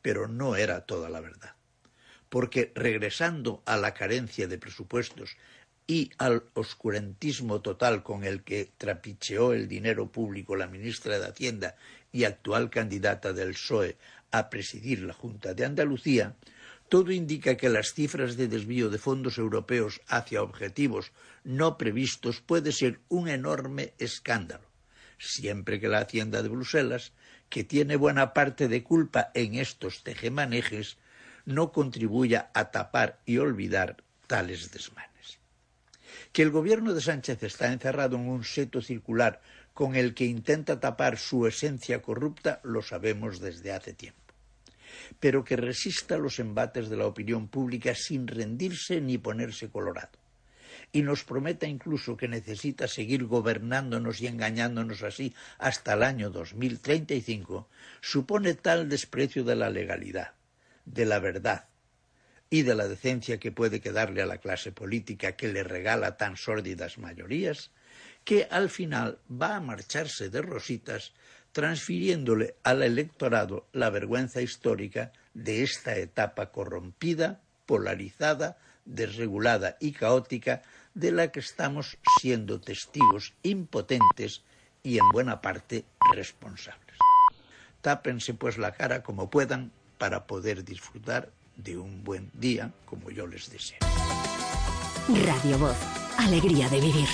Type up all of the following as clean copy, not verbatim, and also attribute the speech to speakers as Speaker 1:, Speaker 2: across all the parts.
Speaker 1: pero no era toda la verdad. Porque regresando a la carencia de presupuestos y al oscurantismo total con el que trapicheó el dinero público la ministra de Hacienda y actual candidata del PSOE a presidir la Junta de Andalucía, todo indica que las cifras de desvío de fondos europeos hacia objetivos no previstos puede ser un enorme escándalo, siempre que la Hacienda de Bruselas, que tiene buena parte de culpa en estos tejemanejes, no contribuya a tapar y olvidar tales desmanes. Que el gobierno de Sánchez está encerrado en un seto circular con el que intenta tapar su esencia corrupta lo sabemos desde hace tiempo. Pero que resista los embates de la opinión pública sin rendirse ni ponerse colorado. Y nos prometa incluso que necesita seguir gobernándonos y engañándonos así hasta el año 2035, supone tal desprecio de la legalidad, de la verdad y de la decencia que puede quedarle a la clase política que le regala tan sórdidas mayorías, que al final va a marcharse de rositas, transfiriéndole al electorado la vergüenza histórica de esta etapa corrompida, polarizada, desregulada y caótica de la que estamos siendo testigos impotentes y en buena parte responsables. Tápense pues la cara como puedan para poder disfrutar de un buen día como yo les deseo.
Speaker 2: Radio Voz, alegría de vivir.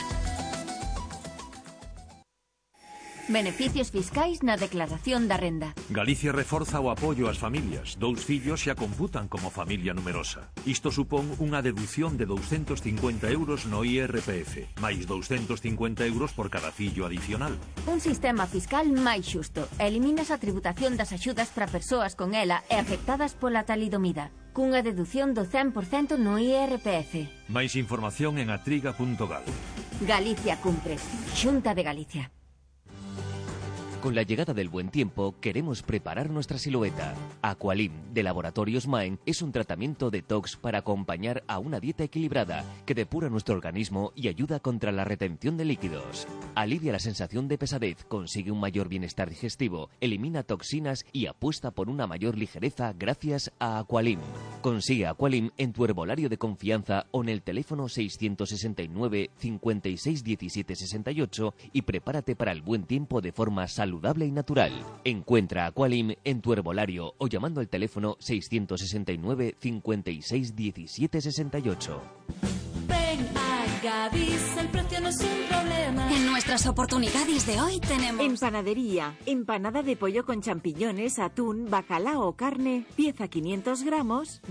Speaker 3: Beneficios fiscais na declaración da renda.
Speaker 4: Galicia reforza o apoio ás familias. 2 fillos xa computan como familia numerosa. Isto supón unha deducción de 250 euros no IRPF, máis 250 euros por cada fillo adicional.
Speaker 3: Un sistema fiscal máis xusto. Eliminas a tributación das axudas para persoas con ela e afectadas pola talidomida, cunha deducción do 100% no IRPF.
Speaker 4: Máis información en atriga.gal.
Speaker 3: Galicia cumpre. Xunta de Galicia.
Speaker 5: Con la llegada del buen tiempo, queremos preparar nuestra silueta. Aqualim, de Laboratorios Maen, es un tratamiento detox para acompañar a una dieta equilibrada que depura nuestro organismo y ayuda contra la retención de líquidos. Alivia la sensación de pesadez, consigue un mayor bienestar digestivo, elimina toxinas y apuesta por una mayor ligereza gracias a Aqualim. Consigue Aqualim en tu herbolario de confianza o en el teléfono 669 56 17 68 y prepárate para el buen tiempo de forma saludable y natural. Encuentra Aqualim en tu herbolario o llamando al teléfono 669 56 17 68.
Speaker 6: Ven a Gadis, el precio no es un problema.
Speaker 2: En nuestras oportunidades de hoy tenemos...
Speaker 7: En panadería, empanada de pollo con champiñones, atún, bacalao o carne, pieza 500 gramos,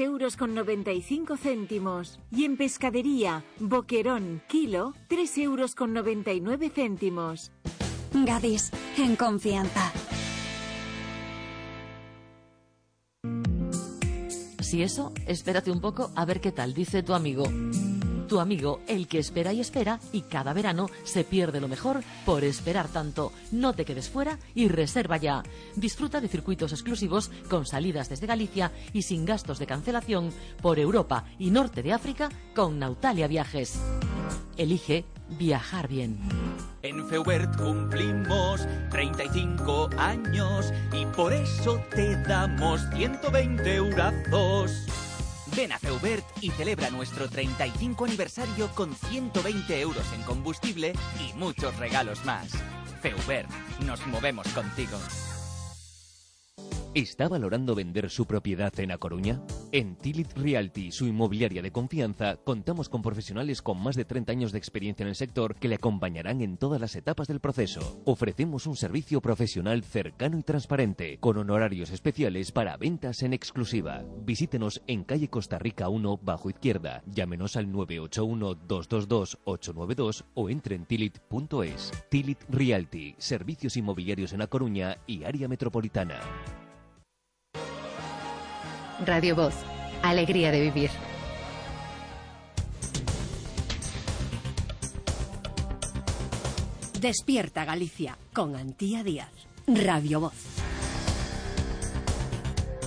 Speaker 7: 2,95 euros. Y en pescadería, boquerón, kilo, 3,99 euros.
Speaker 2: Gadis, en confianza.
Speaker 8: Si eso, espérate un poco a ver qué tal dice tu amigo. Tu amigo, el que espera y espera, y cada verano se pierde lo mejor por esperar tanto. No te quedes fuera y reserva ya. Disfruta de circuitos exclusivos con salidas desde Galicia y sin gastos de cancelación por Europa y Norte de África con Nautalia Viajes. Elige viajar bien.
Speaker 9: En Feubert cumplimos 35 años y por eso te damos 120 eurazos. Ven a Feubert y celebra nuestro 35 aniversario con 120 euros en combustible y muchos regalos más. Feubert, nos movemos contigo.
Speaker 5: ¿Está valorando vender su propiedad en A Coruña? En Tilit Realty, su inmobiliaria de confianza, contamos con profesionales con más de 30 años de experiencia en el sector que le acompañarán en todas las etapas del proceso. Ofrecemos un servicio profesional cercano y transparente, con honorarios especiales para ventas en exclusiva. Visítenos en calle Costa Rica 1, bajo izquierda. Llámenos al 981-222-892 o entre en tilit.es. Tilit Realty, servicios inmobiliarios en A Coruña y área metropolitana.
Speaker 10: Radio Voz, alegría de vivir.
Speaker 2: Despierta Galicia con Antía Díaz. Radio Voz.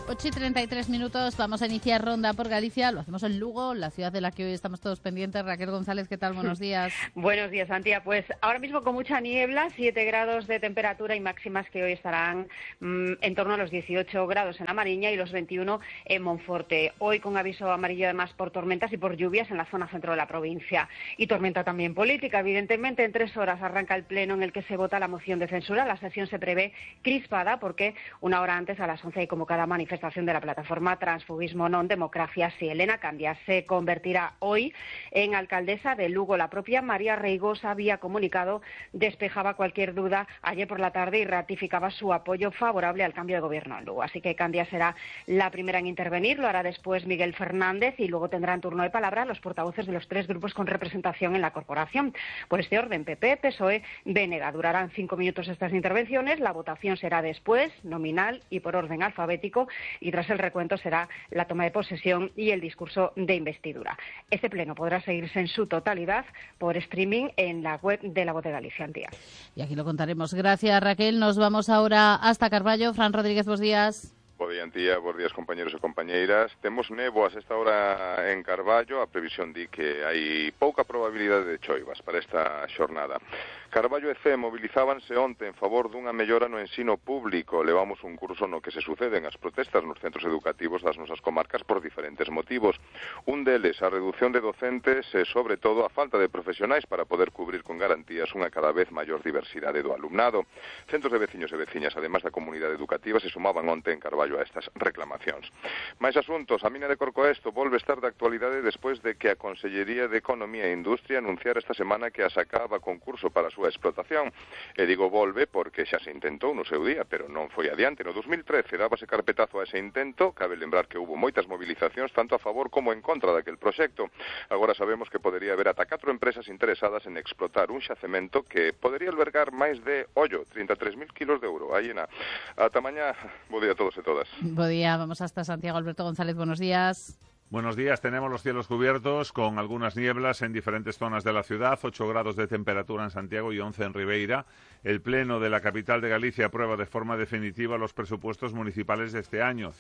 Speaker 11: 8:33, vamos a iniciar ronda por Galicia, lo hacemos en Lugo, la ciudad de la que hoy estamos todos pendientes. Raquel González, ¿qué tal? Buenos días.
Speaker 12: Buenos días, Antía. Pues ahora mismo con mucha niebla, 7 grados de temperatura y máximas que hoy estarán en torno a los 18 grados en La Mariña y los 21 en Monforte. Hoy con aviso amarillo además por tormentas y por lluvias en la zona centro de la provincia. Y tormenta también política, evidentemente. En 3 horas arranca el pleno en el que se vota la moción de censura. La sesión se prevé crispada porque una hora antes, a las 11, hay convocada manifestación de la plataforma Transfugismo Non Democracia. Si Elena Candia se convertirá hoy en alcaldesa de Lugo. La propia María Reigosa había comunicado, despejaba cualquier duda ayer por la tarde y ratificaba su apoyo favorable al cambio de gobierno en Lugo. Así que Candia será la primera en intervenir, lo hará después Miguel Fernández y luego tendrán turno de palabra los portavoces de los 3 grupos con representación en la corporación. Por este orden, PP, PSOE, BNG. Durarán 5 minutos estas intervenciones, la votación será después, nominal y por orden alfabético, y tras el recuento será la toma de posesión y el discurso de investidura. Este pleno podrá seguirse en su totalidad por streaming en la web de La Voz de Galicia. Antía.
Speaker 11: Y aquí lo contaremos. Gracias, Raquel. Nos vamos ahora hasta Carballo. Fran Rodríguez, buenos días.
Speaker 13: Bo día, Antía, bos días, compañeros e compañeiras. Temos néboas esta hora en Carballo. A previsión di que hai pouca probabilidade de choivas para esta xornada. Carballo e C movilizábanse onte en favor dunha mellora no ensino público. Levamos un curso no que se suceden as protestas nos centros educativos das nosas comarcas por diferentes motivos. Un deles, a reducción de docentes e, sobre todo, a falta de profesionais para poder cubrir con garantías unha cada vez maior diversidade do alumnado. Centros de veciños e veciñas, además da comunidade educativa, se sumaban onte en Carballo a estas reclamacións. Mais asuntos, a mina de Corcoesto volve estar de actualidade despois de que a Consellería de Economía e Industria anunciara esta semana que a sacaba concurso para a súa explotación. E digo volve porque xa se intentou no seu día, pero non foi adiante. No 2013 dábase carpetazo a ese intento. Cabe lembrar que houbo moitas movilizacións tanto a favor como en contra daquel proxecto. Agora sabemos que podería haber ata 4 empresas interesadas en explotar un xacemento que podería albergar máis de, 33.000 kilos de ouro. Aí na. Ata mañá. Bo día a todos e todas.
Speaker 11: Buen día, vamos hasta Santiago. Alberto González, buenos días.
Speaker 14: Buenos días, tenemos los cielos cubiertos con algunas nieblas en diferentes zonas de la ciudad, 8 grados de temperatura en Santiago y 11 en Ribeira. El Pleno de la capital de Galicia aprueba de forma definitiva los presupuestos municipales de este año.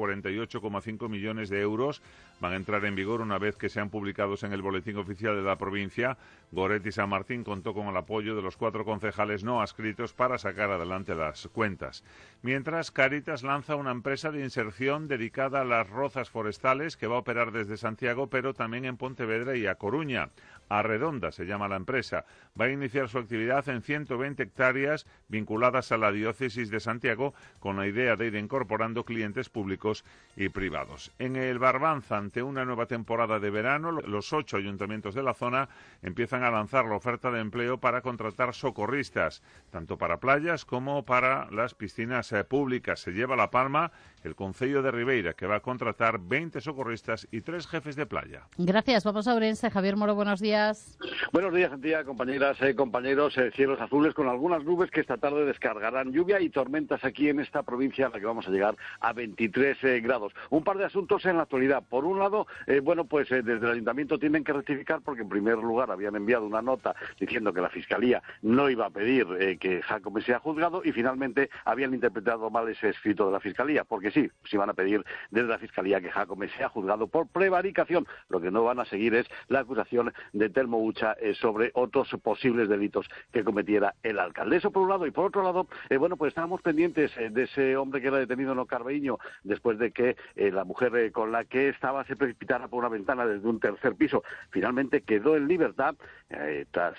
Speaker 14: 148,5 millones de euros van a entrar en vigor una vez que sean publicados en el Boletín Oficial de la provincia. Goretti San Martín contó con el apoyo de los 4 concejales no adscritos para sacar adelante las cuentas. Mientras, Cáritas lanza una empresa de inserción dedicada a las rozas forestales que va a operar desde Santiago, pero también en Pontevedra y A Coruña. Arredonda se llama la empresa. Va a iniciar su actividad en 120 hectáreas vinculadas a la diócesis de Santiago, con la idea de ir incorporando clientes públicos y privados. En el Barbanza, ante una nueva temporada de verano, los 8 ayuntamientos de la zona empiezan a lanzar la oferta de empleo para contratar socorristas, tanto para playas como para las piscinas públicas. Se lleva la palma el Concello de Ribeira, que va a contratar 20 socorristas y 3 jefes de playa.
Speaker 11: Gracias. Vamos a Ourense. Javier Moro, buenos días.
Speaker 15: Buenos días, Antía, compañeras, compañeros. Cielos azules con algunas nubes que esta tarde descargarán lluvia y tormentas aquí en esta provincia, a la que vamos a llegar a 23 grados. Un par de asuntos en la actualidad. Por un lado, desde el Ayuntamiento tienen que rectificar porque, en primer lugar, habían enviado una nota diciendo que la Fiscalía no iba a pedir que Jácome sea juzgado y, finalmente, habían interpretado mal ese escrito de la Fiscalía, porque sí van a pedir desde la Fiscalía que Jácome sea juzgado por prevaricación. Lo que no van a seguir es la acusación de Telmo Ucha sobre otros posibles delitos que cometiera el alcalde. Eso por un lado. Y por otro lado, estábamos pendientes de ese hombre que era detenido en Carballiño después de que la mujer con la que estaba se precipitara por una ventana desde un tercer piso. Finalmente quedó en libertad tras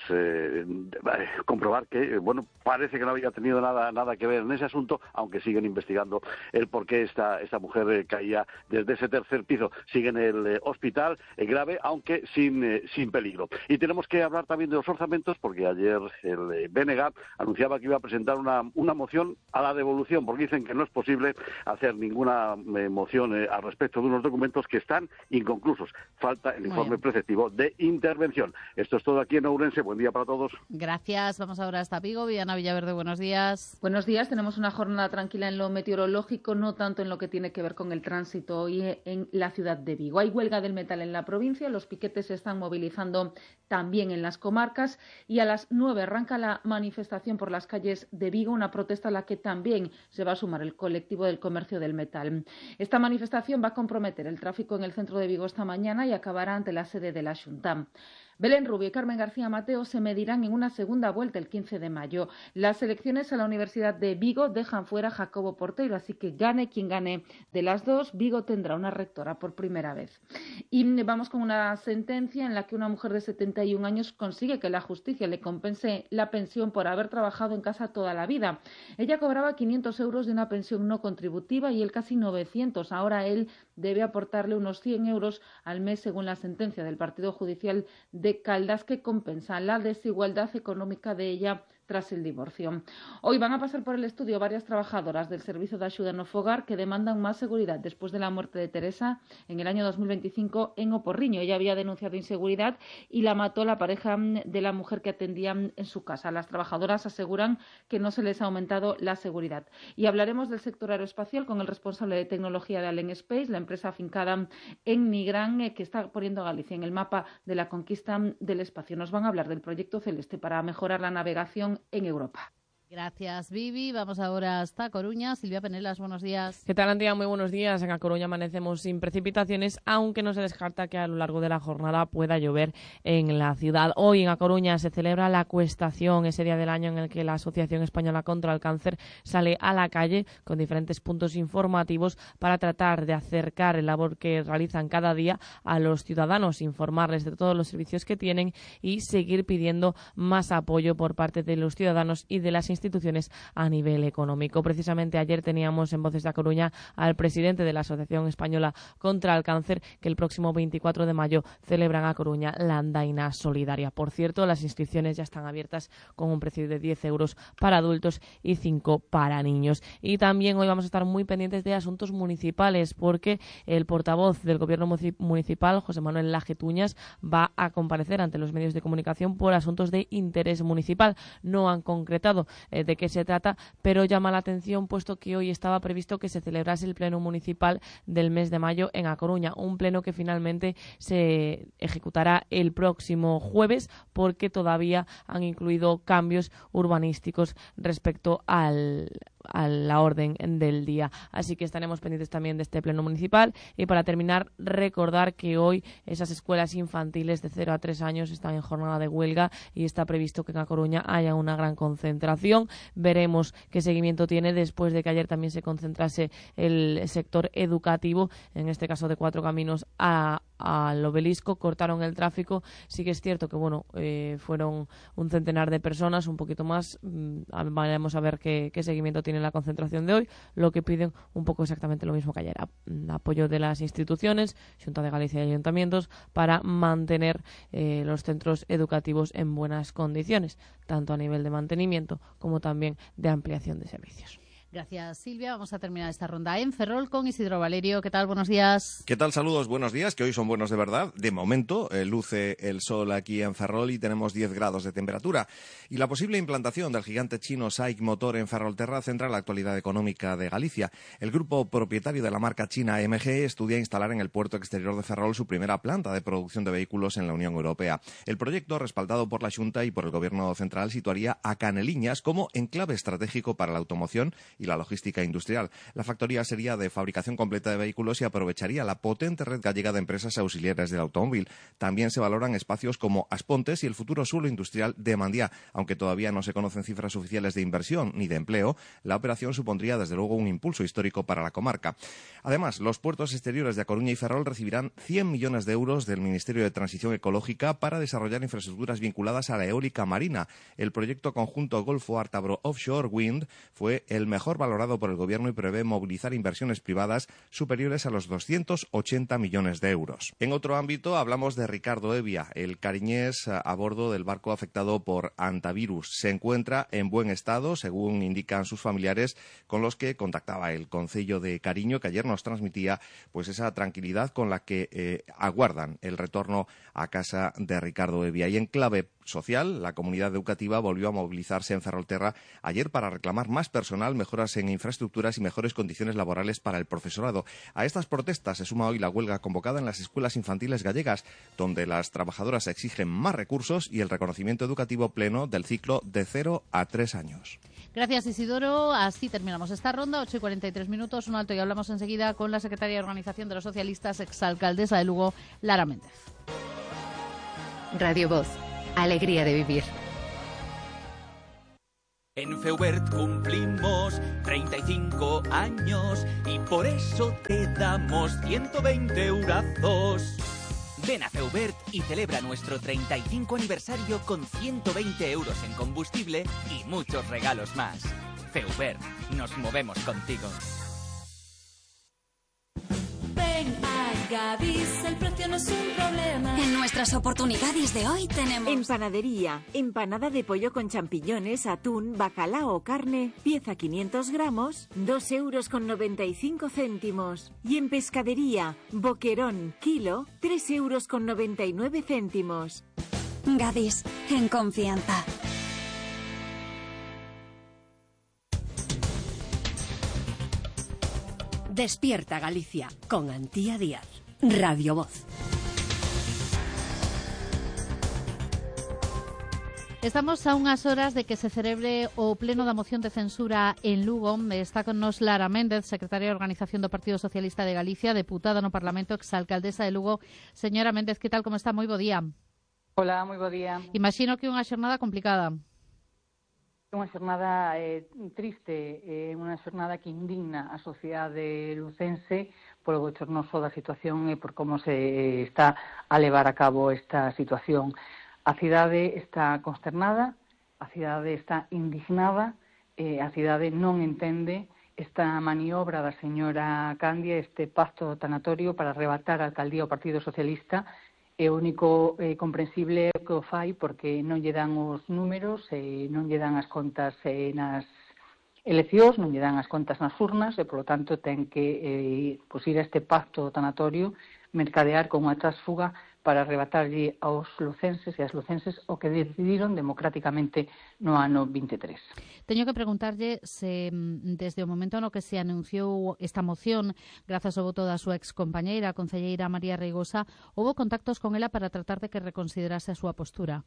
Speaker 15: comprobar que, parece que no había tenido nada que ver en ese asunto, aunque siguen investigando el por qué esta mujer caía desde ese tercer piso. Sigue en el hospital grave, aunque sin peligro. Y tenemos que hablar también de los orzamentos, porque ayer el BNG anunciaba que iba a presentar una moción a la devolución, porque dicen que no es posible hacer ninguna moción al respecto de unos documentos que están inconclusos. Falta el informe preceptivo de intervención. Esto es todo aquí en Ourense. Buen día para todos.
Speaker 11: Gracias. Vamos ahora hasta Vigo. Viana Villaverde, buenos días.
Speaker 16: Buenos días. Tenemos una jornada tranquila en lo meteorológico, no tanto en lo que tiene que ver con el tránsito hoy en la ciudad de Vigo. Hay huelga del metal en la provincia. Los piquetes se están movilizando Gobierno también en las comarcas, y a las 9 arranca la manifestación por las calles de Vigo, una protesta a la que también se va a sumar el colectivo del comercio del metal. Esta manifestación va a comprometer el tráfico en el centro de Vigo esta mañana y acabará ante la sede de la Xunta. Belén Rubio y Carmen García Mateo se medirán en una segunda vuelta el 15 de mayo. Las elecciones a la Universidad de Vigo dejan fuera a Jacobo Porteiro, así que gane quien gane de las dos, Vigo tendrá una rectora por primera vez. Y vamos con una sentencia en la que una mujer de 71 años consigue que la justicia le compense la pensión por haber trabajado en casa toda la vida. Ella cobraba 500 euros de una pensión no contributiva y él casi 900. Ahora él debe aportarle unos 100 euros al mes según la sentencia del Partido Judicial de Caldas, que compensa la desigualdad económica de ella tras el divorcio. Hoy van a pasar por el estudio varias trabajadoras del Servicio de Ayuda no Fogar que demandan más seguridad después de la muerte de Teresa en el año 2025 en Oporriño. Ella había denunciado inseguridad y la mató la pareja de la mujer que atendía en su casa. Las trabajadoras aseguran que no se les ha aumentado la seguridad. Y hablaremos del sector aeroespacial con el responsable de tecnología de Allen Space, la empresa afincada en Nigrán, que está poniendo a Galicia en el mapa de la conquista del espacio. Nos van a hablar del proyecto Celeste para mejorar la navegación en Europa.
Speaker 11: Gracias, Vivi. Vamos ahora hasta Coruña. Silvia Penelas, buenos días.
Speaker 17: ¿Qué tal, Antía? Muy buenos días. En A Coruña amanecemos sin precipitaciones, aunque no se descarta que a lo largo de la jornada pueda llover en la ciudad. Hoy en A Coruña se celebra la Cuestación, ese día del año en el que la Asociación Española contra el Cáncer sale a la calle con diferentes puntos informativos para tratar de acercar el labor que realizan cada día a los ciudadanos, informarles de todos los servicios que tienen y seguir pidiendo más apoyo por parte de los ciudadanos y de las instituciones a nivel económico. Precisamente ayer teníamos en Voces de A Coruña al presidente de la Asociación Española contra el Cáncer, que el próximo 24 de mayo celebran a Coruña la andaina solidaria. Por cierto, las inscripciones ya están abiertas con un precio de 10 euros para adultos y 5 para niños. Y también hoy vamos a estar muy pendientes de asuntos municipales, porque el portavoz del Gobierno municipal, José Manuel Lajetuñas, va a comparecer ante los medios de comunicación por asuntos de interés municipal. No han concretado de qué se trata, pero llama la atención puesto que hoy estaba previsto que se celebrase el pleno municipal del mes de mayo en A Coruña, un pleno que finalmente se ejecutará el próximo jueves porque todavía han incluido cambios urbanísticos respecto a la orden del día. Así que estaremos pendientes también de este pleno municipal. Y para terminar, recordar que hoy esas escuelas infantiles de 0 a 3 años están en jornada de huelga y está previsto que en A Coruña haya una gran concentración. Veremos qué seguimiento tiene después de que ayer también se concentrase el sector educativo, en este caso de Cuatro Caminos al Obelisco, cortaron el tráfico. Sí que es cierto que fueron un centenar de personas, un poquito más. Vamos a ver qué seguimiento tiene la concentración de hoy. Lo que piden un poco exactamente lo mismo que ayer: apoyo de las instituciones, Xunta de Galicia y ayuntamientos, para mantener los centros educativos en buenas condiciones, tanto a nivel de mantenimiento como también de ampliación de servicios.
Speaker 11: Gracias, Silvia. Vamos a terminar esta ronda en Ferrol con Isidro Valerio. ¿Qué tal? Buenos días.
Speaker 18: ¿Qué tal? Saludos, buenos días, que hoy son buenos de verdad. De momento, luce el sol aquí en Ferrol y tenemos 10 grados de temperatura. Y la posible implantación del gigante chino SAIC Motor en Ferrolterra centra la actualidad económica de Galicia. El grupo propietario de la marca china AMG estudia instalar en el puerto exterior de Ferrol su primera planta de producción de vehículos en la Unión Europea. El proyecto, respaldado por la Xunta y por el Gobierno central, situaría a Caneliñas como enclave estratégico para la automoción y la logística industrial. La factoría sería de fabricación completa de vehículos y aprovecharía la potente red gallega de empresas auxiliares del automóvil. También se valoran espacios como Aspontes y el futuro suelo industrial de Mandiá. Aunque todavía no se conocen cifras oficiales de inversión ni de empleo, la operación supondría desde luego un impulso histórico para la comarca. Además, los puertos exteriores de A Coruña y Ferrol recibirán 100 millones de euros del Ministerio de Transición Ecológica para desarrollar infraestructuras vinculadas a la eólica marina. El proyecto conjunto Golfo Ártabro Offshore Wind fue el mejor valorado por el Gobierno y prevé movilizar inversiones privadas superiores a los 280 millones de euros. En otro ámbito hablamos de Ricardo Evia, el cariñés a bordo del barco afectado por antivirus. Se encuentra en buen estado, según indican sus familiares, con los que contactaba el Concello de Cariño, que ayer nos transmitía pues esa tranquilidad con la que aguardan el retorno a casa de Ricardo Evia. Y en clave social, la comunidad educativa volvió a movilizarse en Ferrolterra ayer para reclamar más personal, mejoras en infraestructuras y mejores condiciones laborales para el profesorado. A estas protestas se suma hoy la huelga convocada en las escuelas infantiles gallegas, donde las trabajadoras exigen más recursos y el reconocimiento educativo pleno del ciclo de 0 a 3 años.
Speaker 11: Gracias, Isidoro. Así terminamos esta ronda, 8:43, un alto, y hablamos enseguida con la secretaria de Organización de los Socialistas, exalcaldesa de Lugo, Lara Méndez.
Speaker 10: Radio Voz, alegría de vivir.
Speaker 9: En Feubert cumplimos 35 años y por eso te damos 120 eurazos. Ven a Feubert y celebra nuestro 35 aniversario con 120 euros en combustible y muchos regalos más. Feubert, nos movemos contigo.
Speaker 6: Ven a Gadis, el precio no es un problema.
Speaker 2: En nuestras oportunidades de hoy tenemos...
Speaker 7: En panadería, empanada de pollo con champiñones, atún, bacalao o carne, pieza 500 gramos, 2,95 €. Y en pescadería, boquerón, kilo, 3,99 €.
Speaker 2: Gadis, en confianza. Despierta Galicia, con Antía Díaz. Radio Voz.
Speaker 11: Estamos a unhas horas de que se celebre o pleno da moción de censura en Lugo. Está con nos Lara Méndez, secretaria de Organización do Partido Socialista de Galicia, deputada no Parlamento, exalcaldesa de Lugo. Señora Méndez, que tal, como está? Moi bo día.
Speaker 19: Hola, moi bo día.
Speaker 11: Imagino que unha xornada complicada.
Speaker 19: Unha xornada triste, unha xornada que indigna a sociedade lucense polo bochornoso da situación e por como se está a levar a cabo esta situación. A cidade está consternada, a cidade está indignada, a cidade non entende esta maniobra da señora Candia, este pacto tanatorio para arrebatar a alcaldía ao Partido Socialista. É o único comprensible que o fai porque non lle dan os números, non lle dan as contas nas eleccións, non lle dan as contas nas urnas e, polo tanto, ten que ir a este pacto tanatorio, mercadear con unha trasfuga para arrebatarlle aos lucenses e ás lucenses o que decidiron democráticamente no ano 23.
Speaker 11: Teño que preguntarlle se desde o momento no que se anunciou esta moción, grazas ao voto da súa excompañeira, a concelleira María Reigosa, houbo contactos con ela para tratar de que reconsiderase a súa postura?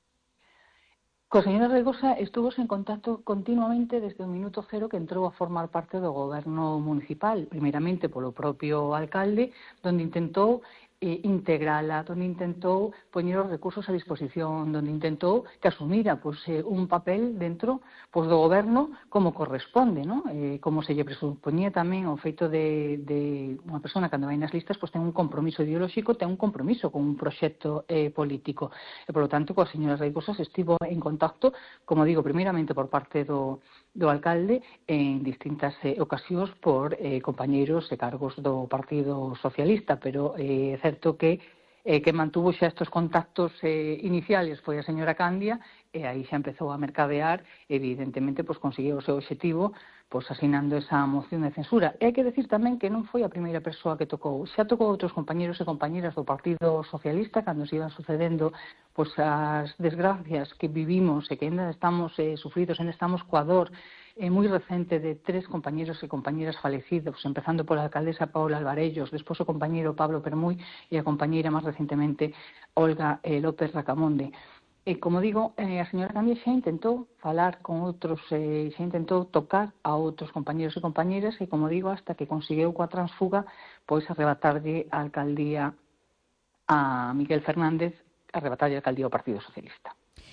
Speaker 19: Co señora Reigosa estuvo en contacto continuamente desde o minuto cero que entrou a formar parte do goberno municipal, primeiramente polo propio alcalde, donde intentou integrala, donde intentou poñer os recursos a disposición, donde intentou que asumira un papel dentro do goberno como corresponde, ¿no? Como se lle presupoñía tamén o feito de unha persona cando vai nas listas ten un compromiso ideolóxico, ten un compromiso con un proxecto político. E, polo tanto, coa señora Reigosas estivo en contacto, como digo, primeiramente por parte do alcalde en distintas ocasións por compañeiros e cargos do Partido Socialista, pero é certo que mantuvo xa estos contactos iniciales foi a señora Candia e aí xa empezou a mercadear, evidentemente conseguiu o seu obxectivo asinando esa moción de censura. E hai que decir tamén que non foi a primeira persoa que tocou, xa tocou outros compañeros e compañeras do Partido Socialista cando se iban sucedendo as desgracias que vivimos e que ainda estamos sufridos, ainda estamos coa dor moi recente de 3 compañeros e compañeras falecidos, empezando pola alcaldesa Paula Alvarellos, despois o compañeiro Pablo Permuy e a compañeira máis recentemente Olga López Racamonde. E, como digo, a señora Candia xa intentou falar con outros, xa intentou tocar a outros compañeros e compañeras e, como digo, hasta que conseguiu coa transfuga arrebatarlle a alcaldía a Miguel Fernández, arrebatarlle a alcaldía ao Partido Socialista.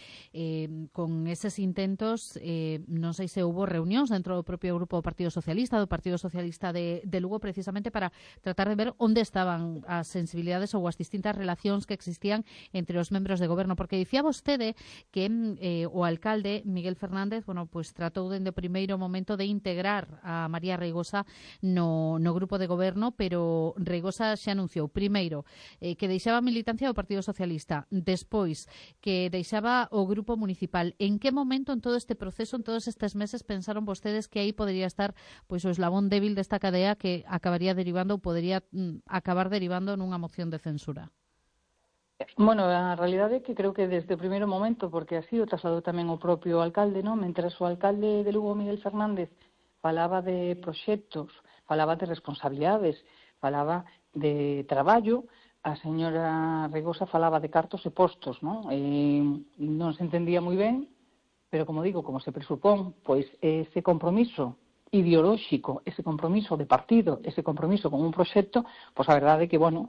Speaker 11: Con eses intentos, non sei se houve reunións dentro do propio grupo do Partido Socialista de Lugo, precisamente para tratar de ver onde estaban as sensibilidades ou as distintas relacións que existían entre os membros de goberno, porque dicía vostede que o alcalde Miguel Fernández, tratou dende o primeiro momento de integrar a María Reigosa no grupo de goberno, pero Reigosa xa anunciou primeiro que deixaba a militancia do Partido Socialista, despois que deixaba o grupo municipal. En que momento en todo este proceso, en todos estes meses, pensaron vostedes que aí podería estar o eslabón débil desta cadea que acabaría derivando ou podería acabar derivando nunha moción de censura?
Speaker 19: Bueno, a realidade é que creo que desde o primeiro momento, porque así o trasladou tamén o propio alcalde, non? Mentres o alcalde de Lugo, Miguel Fernández, falaba de proxectos, falaba de responsabilidades, falaba de traballo, a señora Reigosa falaba de cartos e postos, non? Non se entendía moi ben, pero como digo, como se presupón, pois ese compromiso ideolóxico, ese compromiso de partido, ese compromiso con un proxecto, pois a verdade é que, bueno,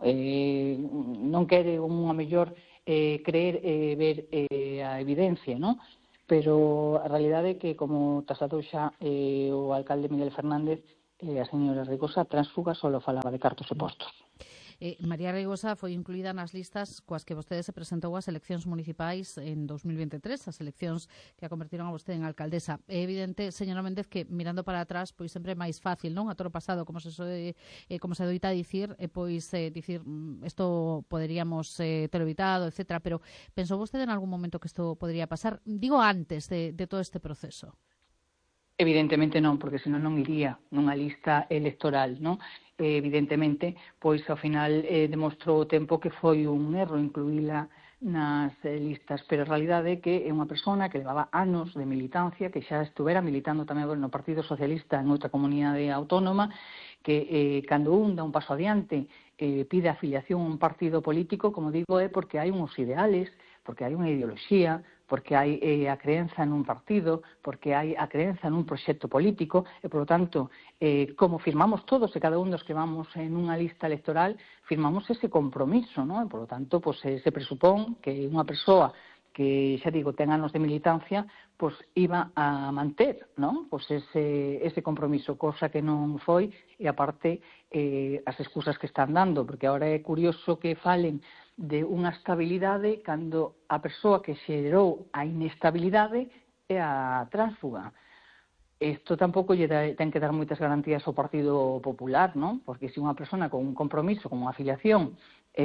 Speaker 19: non quere unha mellor creer ver a evidencia, non? Pero a realidade é que, como trasladou xa o alcalde Miguel Fernández, a señora Reigosa transfuga só falaba de cartos e postos.
Speaker 11: María Reigosa foi incluída nas listas coas que vostede se presentou ás eleccións municipais en 2023, as eleccións que a convertiron a vostede en alcaldesa. É evidente, señora Méndez, que mirando para atrás, pois sempre é máis fácil, non? A todo pasado, como se doita dicir, dicir, isto poderíamos ter evitado, etcétera, pero pensou vostede en algún momento que isto podría pasar? Digo antes de todo este proceso.
Speaker 19: Evidentemente non, porque senón non iría nunha lista electoral, non? Evidentemente, pois ao final demostrou o tempo que foi un erro incluíla nas listas, pero a realidade é que é unha persona que levaba anos de militancia, que xa estuvera militando tamén no Partido Socialista en outra comunidade autónoma, que cando un dá un paso adiante pide afiliación a un partido político, como digo, é porque hai uns ideales, porque hai unha ideoloxía, porque hai a creenza nun partido, porque hai a creenza nun proxecto político, e, polo tanto, como firmamos todos e cada un dos que vamos en unha lista electoral, firmamos ese compromiso, non? E, polo tanto, pois, se presupón que unha persoa que, xa digo, ten anos de militancia, pois iba a manter, non? Pois ese compromiso, cosa que non foi, e aparte as excusas que están dando, porque agora é curioso que falen de unha estabilidade cando a persoa que xerou a inestabilidade é a tránsfuga. Isto tampouco lle ten que dar moitas garantías ao Partido Popular, non? Porque se unha persona con un compromiso, con unha afiliación,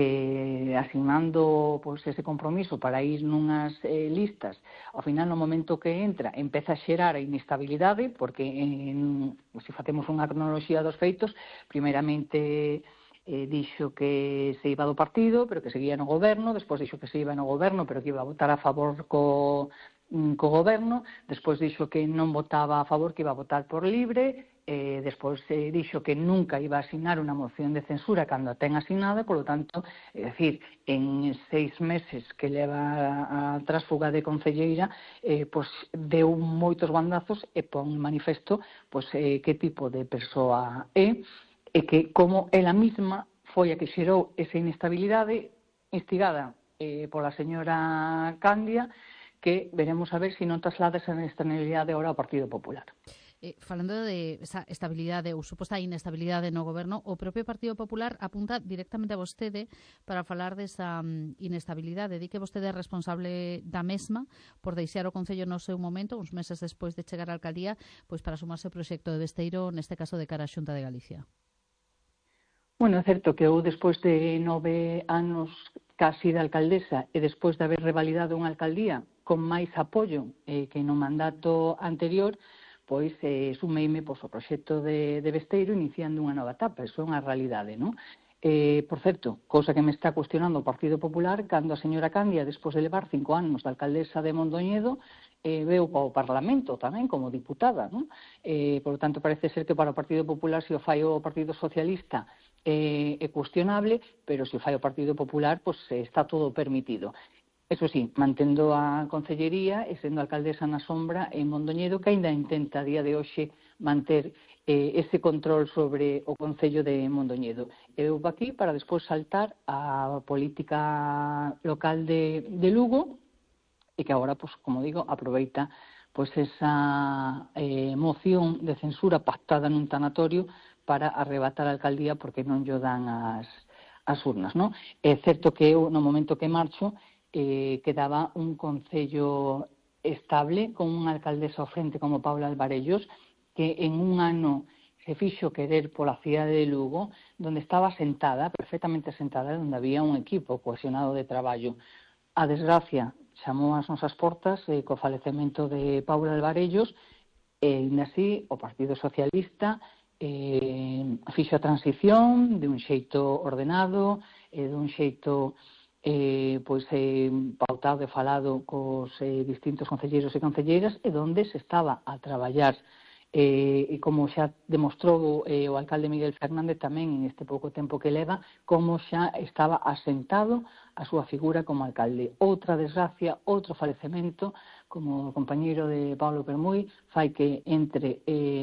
Speaker 19: asignando pois, ese compromiso para ir nunhas listas, ao final, no momento que entra, empeza a xerar a inestabilidade, porque se facemos unha cronoloxía dos feitos, primeiramente dixo que se iba do partido, pero que seguía no goberno, despois dixo que se iba no goberno, pero que iba a votar a favor co goberno, despois dixo que non votaba a favor, que iba a votar por libre, despois dixo que nunca iba a asignar unha moción de censura cando a ten asignada, polo tanto, é dicir, en 6 meses que leva a trásfuga de concelleira, pois deu moitos bandazos e pon manifesto pois que tipo de persoa é, e que como ela mesma foi a que xerou esa inestabilidade instigada pola señora Candia, que veremos a ver se non traslada esa inestabilidade agora ao Partido Popular.
Speaker 11: Falando de esa estabilidade ou suposta inestabilidade no goberno, o propio Partido Popular apunta directamente a vostede para falar desa inestabilidade. Di que vostede é responsable da mesma por deixar o Concello no seu momento, uns meses despois de chegar á alcaldía, pois para sumarse ao proxecto de Besteiro, neste caso de cara á Xunta de Galicia.
Speaker 19: Bueno, é certo que eu, despois de 9 anos casi de alcaldesa e despois de haber revalidado unha alcaldía con máis apoio que no mandato anterior, pois sumeime ao proxecto de Besteiro iniciando unha nova etapa. Iso é unha realidade, non? Por certo, cousa que me está cuestionando o Partido Popular, cando a señora Candia, despois de levar 5 anos de alcaldesa de Mondoñedo, veu ao Parlamento tamén como diputada, non? Por lo tanto, parece ser que para o Partido Popular, se o fai o Partido Socialista, é cuestionable, pero se o fai o Partido Popular, pois está todo permitido. Eso sí, mantendo a concellería e sendo alcaldesa na sombra en Mondoñedo, que aínda intenta a día de hoxe manter ese control sobre o Concello de Mondoñedo. Eu vou aquí para despois saltar a política local de Lugo, e que agora, pois, como digo, aproveita pois esa moción de censura pactada nun tanatorio para arrebatar a alcaldía porque non llo dan as urnas, non? É certo que eu, no momento que marcho, quedaba un concello estable con unha alcaldesa ao frente como Paula Alvarellos, que en un ano se fixo querer pola cidade de Lugo, donde estaba sentada, perfectamente sentada, donde había un equipo cohesionado de traballo. A desgracia chamou as nosas portas co falecemento de Paula Alvarellos, e ainda así o Partido Socialista fixo a transición de un xeito ordenado, de un xeito pautado e falado cos distintos concelleiros e concelleiras, e onde se estaba a traballar, e como xa demostrou o alcalde Miguel Fernández tamén en este pouco tempo que leva, como xa estaba asentado a súa figura como alcalde. Outra desgracia, outro falecemento, como o compañeiro de Pablo Permuy, fai que entre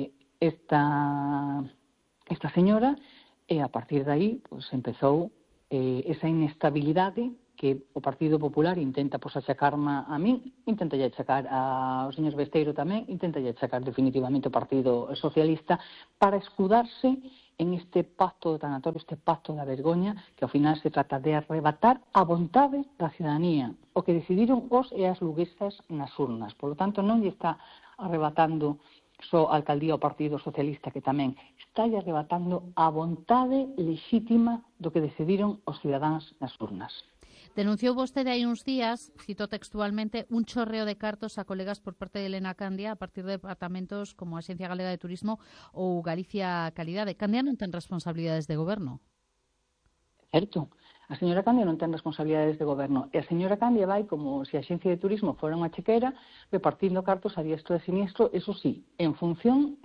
Speaker 19: esta señora, e a partir de aí empezou esa inestabilidade que o Partido Popular intenta achacarme a min, intenta achacar ao señor Besteiro tamén, intenta achacar definitivamente o Partido Socialista, para escudarse en este pacto tanatorio, este pacto da vergoña, que ao final se trata de arrebatar a vontade da ciudadanía, o que decidiron os e as luguesas nas urnas. Por lo tanto, non lle está arrebatando só a alcaldía ao Partido Socialista, que tamén está arrebatando a vontade lexítima do que decidiron os cidadáns nas urnas.
Speaker 11: Denunciou vostede hai uns días, cito textualmente, un chorreo de cartos a colegas por parte de Elena Candia a partir de departamentos como a Axencia Galega de Turismo ou Galicia Calidade. Candia non ten responsabilidades de goberno.
Speaker 19: Certo. A señora Candia non ten responsabilidades de goberno. E a señora Candia vai como se a Axencia de Turismo fora unha chequera repartindo cartos a diestro e siniestro, eso sí, en función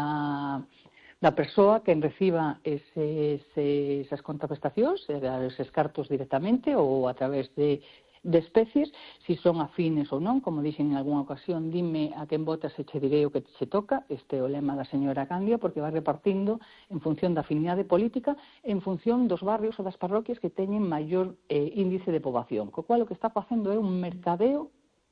Speaker 19: da persoa que reciba esas contraprestacións, eses cartos directamente ou a través de especies, si son afines ou non. Como dixen en algunha ocasión, dime a quen votas e che direi o que che toca. Este é o lema da señora Candia, porque vai repartindo en función da afinidade política, en función dos barrios ou das parroquias que teñen maior índice de poboación, co cual o que está facendo é un mercadeo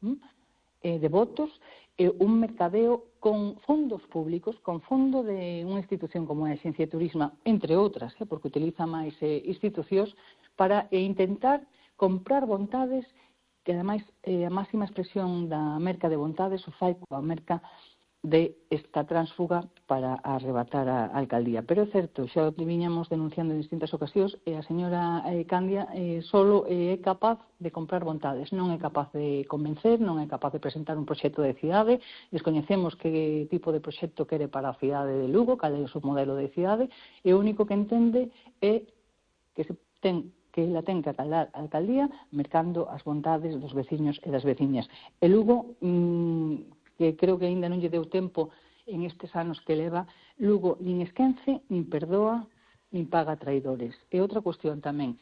Speaker 19: de votos, un mercadeo con fondos públicos, con fondo de unha institución como a Axencia de Turismo, entre outras, porque utiliza máis institucións para intentar comprar vontades, que ademais a máxima expresión da merca de vontades o fai coa merca de esta tránsfuga para arrebatar a alcaldía. Pero é certo, xa o viñamos denunciando en distintas ocasións, e a señora Candia solo é capaz de comprar vontades, non é capaz de convencer, non é capaz de presentar un proxecto de cidade. Descoñecemos que tipo de proxecto quere para a cidade de Lugo, cal é o seu modelo de cidade, e o único que entende é que ela ten que acaldar a alcaldía mercando as vontades dos veciños e das veciñas. E Lugo, que creo que aínda non lle deu tempo en estes anos que leva, Lugo nin esquence, nin perdoa, nin paga traidores. E outra cuestión tamén,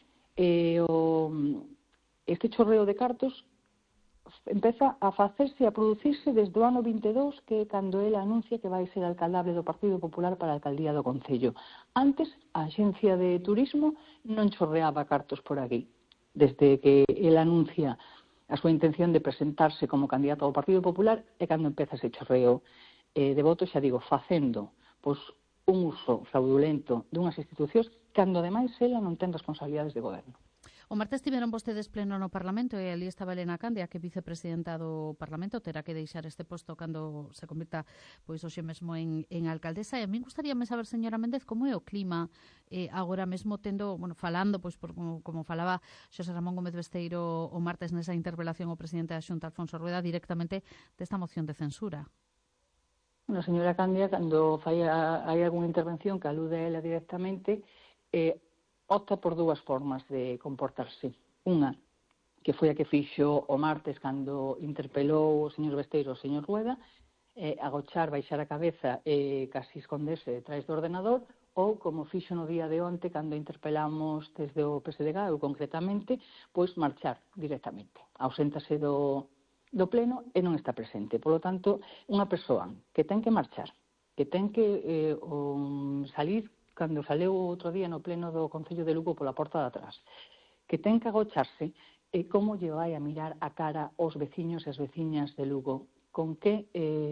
Speaker 19: este chorreo de cartos empeza a facerse, a producirse desde o ano 22, que é cando ela anuncia que vai ser alcaldable do Partido Popular para a alcaldía do Concello. Antes, a Axencia de Turismo non chorreaba cartos por aquí. Desde que ela anuncia a súa intención de presentarse como candidato ao Partido Popular, é cando empeza ese chorreo de votos, xa digo, facendo un uso fraudulento dunhas institucións cando ademais ela non ten responsabilidades de goberno.
Speaker 11: O martes tiveron vostedes pleno no Parlamento e ali estaba Elena Candia, que é vicepresidenta do Parlamento, terá que deixar este posto cando se convirta hoxe mesmo en alcaldesa. E a mí gustaríame saber, señora Méndez, como é o clima agora mesmo tendo, falando, como falaba Xosé Ramón Gómez Besteiro o martes nesa interpelación ao presidente da Xunta, Alfonso Rueda, directamente desta moción de censura.
Speaker 19: A señora Candia, cando hai algunha intervención que alude a ela directamente, opta por dúas formas de comportarse. Unha, que foi a que fixo o martes cando interpelou o señor Besteiro o señor Rueda, agochar, baixar a cabeza e casi esconderse detrás do ordenador, ou como fixo no día de onte cando interpelamos desde o PSDG, ou concretamente, marchar directamente. Auséntase do pleno e non está presente. Por lo tanto, unha persoa que ten que marchar, que ten que salir cando saleu outro día no pleno do Concello de Lugo pola porta de atrás, que ten que agocharse, como lle vai a mirar a cara aos veciños e as veciñas de Lugo, con que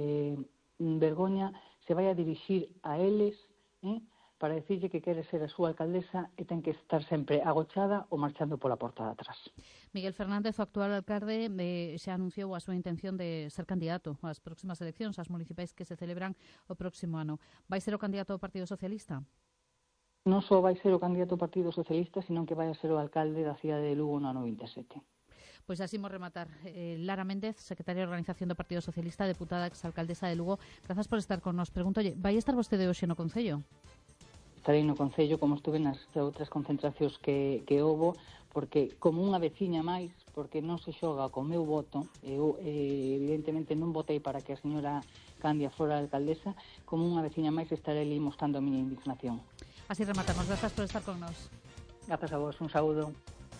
Speaker 19: vergoña se vai a dirixir a eles para dicirlle que quere ser a súa alcaldesa e ten que estar sempre agochada ou marchando pola porta de atrás.
Speaker 11: Miguel Fernández, o actual alcalde, xa anunciou a súa intención de ser candidato ás próximas eleccións, ás municipais que se celebran o próximo ano. Vai ser o candidato do Partido Socialista?
Speaker 19: Non só vai ser o candidato do Partido Socialista, senón que vai a ser o alcalde da cidade de Lugo no ano 27.
Speaker 11: Pois así imos rematar. Lara Méndez, secretaria de Organización do Partido Socialista, deputada exalcaldesa de Lugo, grazas por estar con nos. Pregúntolle, vai estar vostede hoxe no Concello?
Speaker 19: estarei no Concello como estuve nas outras concentracións que houbo, porque como unha veciña máis, porque non se xoga co meu voto, eu evidentemente non votei para que a señora Candia fora a alcaldesa, como unha veciña máis estarei ali mostrando a miña indignación.
Speaker 11: Así rematamos. Grazas por estar con nos.
Speaker 19: Grazas a vos, un saúdo.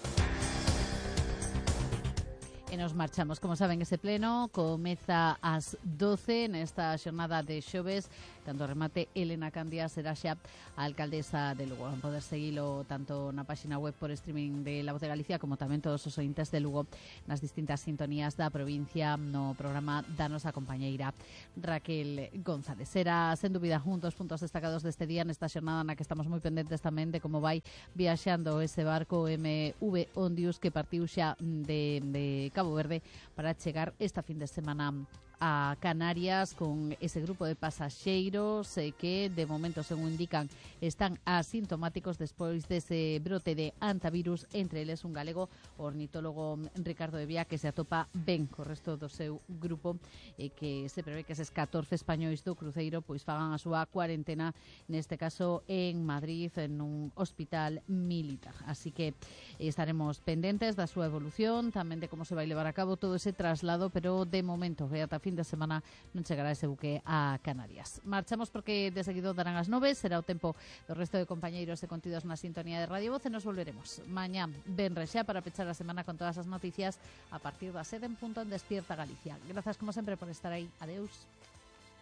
Speaker 11: E nos marchamos, como saben, ese pleno comeza ás 12 nesta xornada de xoves, cando remate Elena Candia será xa a alcaldesa de Lugo. Van poder seguilo tanto na páxina web por streaming de La Voz de Galicia como tamén todos os ointes de Lugo nas distintas sintonías da provincia no programa da nosa compañeira Raquel González. Será, sen dúbida, un dos puntos destacados deste día nesta xornada na que estamos moi pendentes tamén de como vai viaxando ese barco MV Ondius que partiu xa de Cabo Verde para chegar esta fin de semana a Canarias con ese grupo de pasaxeiros que de momento, según indican, están asintomáticos despois dese brote de antivirus, entre eles un galego, o ornitólogo Ricardo de Vía, que se atopa ben co resto do seu grupo e que se prevé que eses 14 españois do cruceiro pois fagan a súa cuarentena, neste caso en Madrid, en un hospital militar. Así que estaremos pendentes da súa evolución, tamén de como se vai levar a cabo todo ese traslado, pero de momento, ata fin de semana non chegará ese buque a Canarias. Marchamos porque de seguido darán as 9, será o tempo do resto de compañeiros e contidos na sintonía de Radio Voz e nos volveremos mañá venres xa para pechar a semana con todas as noticias a partir das 7 en punto en Despierta Galicia. Grazas como sempre por estar aí. Adeus.